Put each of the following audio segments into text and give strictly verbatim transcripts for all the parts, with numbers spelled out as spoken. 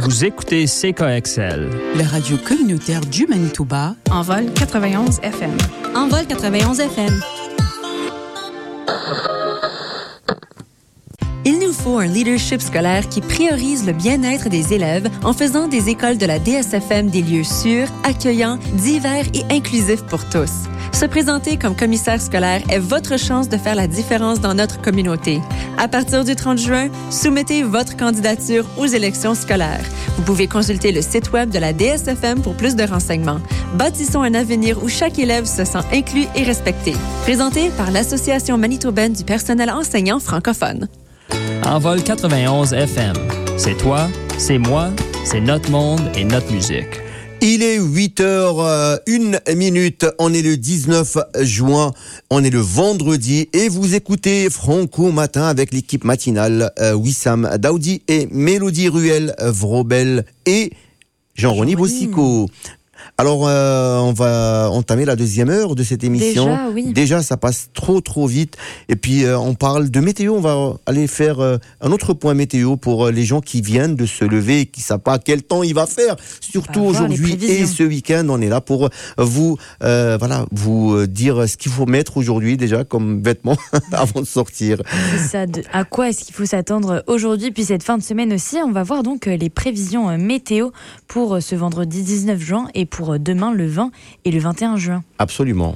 Vous écoutez C K X L. La radio communautaire du Manitoba. Envol quatre-vingt-onze F M. Envol quatre-vingt-onze F M. Il nous faut un leadership scolaire qui priorise le bien-être des élèves en faisant des écoles de la D S F M des lieux sûrs, accueillants, divers et inclusifs pour tous. Se présenter comme commissaire scolaire est votre chance de faire la différence dans notre communauté. À partir du trente juin, soumettez votre candidature aux élections scolaires. Vous pouvez consulter le site web de la D S F M pour plus de renseignements. Bâtissons un avenir où chaque élève se sent inclus et respecté. Présenté par l'Association manitobaine du personnel enseignant francophone. Envol quatre-vingt-onze F M. C'est toi, c'est moi, c'est notre monde et notre musique. Il est huit heures une minute, on est le dix-neuf juin, on est le vendredi et vous écoutez Franco Matin avec l'équipe matinale euh, Wissam Daoudi et Mélodie Ruel-Vrobel et Jean-René Bossico. Alors, euh, on va entamer la deuxième heure de cette émission. Déjà, oui. Déjà, ça passe trop, trop vite. Et puis, euh, on parle de météo. On va aller faire euh, un autre point météo pour euh, les gens qui viennent de se lever et qui ne savent pas quel temps il va faire. Surtout aujourd'hui et ce week-end, on est là pour vous, euh, voilà, vous dire ce qu'il faut mettre aujourd'hui déjà comme vêtements avant de sortir. C'est ça. De, à quoi est-ce qu'il faut s'attendre aujourd'hui? Puis cette fin de semaine aussi, on va voir donc les prévisions météo pour ce vendredi dix-neuf juin et pour demain le vingt et le vingt et un juin. Absolument.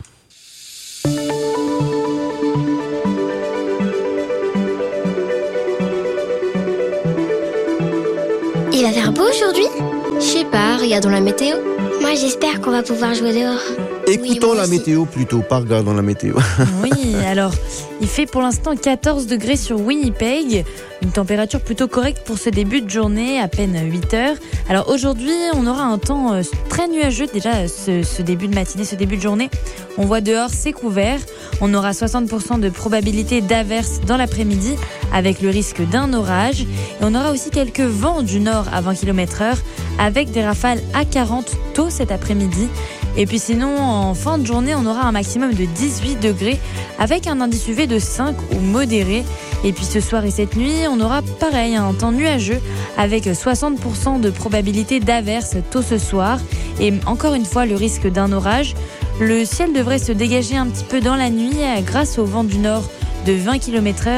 Il va faire beau aujourd'hui? Je sais pas, regardons la météo. Moi j'espère qu'on va pouvoir jouer dehors. Écoutons oui, la aussi. météo plutôt, pas regardons la météo. Oui, alors il fait pour l'instant quatorze degrés sur Winnipeg, une température plutôt correcte pour ce début de journée, à peine huit heures. Alors aujourd'hui, on aura un temps euh, très nuageux déjà ce, ce début de matinée, ce début de journée. On voit dehors, c'est couvert. On aura soixante pour cent de probabilité d'averse dans l'après-midi avec le risque d'un orage. Et on aura aussi quelques vents du nord à vingt kilomètres heure avec des rafales à quarante tôt cet après-midi. Et puis sinon, en fin de journée, on aura un maximum de dix-huit degrés avec un indice U V de cinq ou modéré. Et puis ce soir et cette nuit, on aura pareil, un temps nuageux avec soixante pour cent de probabilité d'averse tôt ce soir. Et encore une fois, le risque d'un orage. Le ciel devrait se dégager un petit peu dans la nuit grâce au vent du nord de vingt kilomètres heure